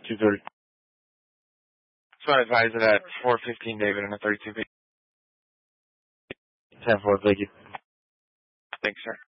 2:30. So I advise it at 4:15, David, and a 32 feet. 10-4, thank you. Thanks, sir.